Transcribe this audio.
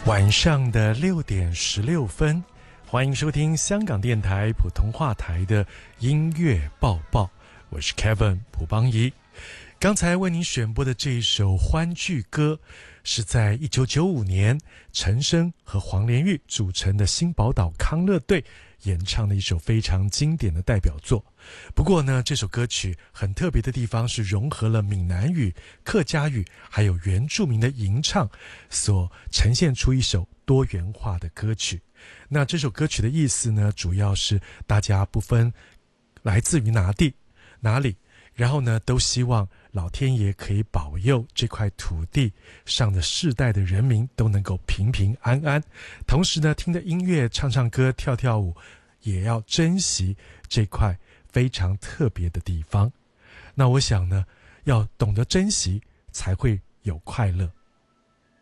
晚上的6:16，欢迎收听香港电台普通话台的音乐报报，我是 Kevin 蒲邦仪。刚才为您选播的这一首欢聚歌，是在1995年陈升和黄连玉组成的新宝岛康乐队演唱的一首非常经典的代表作。不过呢，这首歌曲很特别的地方是融合了闽南语、客家语还有原住民的吟唱，所呈现出一首多元化的歌曲。那这首歌曲的意思呢，主要是大家不分来自于哪里，然后呢，都希望老天爷可以保佑这块土地上的世代的人民都能够平平安安。同时呢，听着音乐，唱唱歌，跳跳舞，也要珍惜这块非常特别的地方。那我想呢，要懂得珍惜，才会有快乐。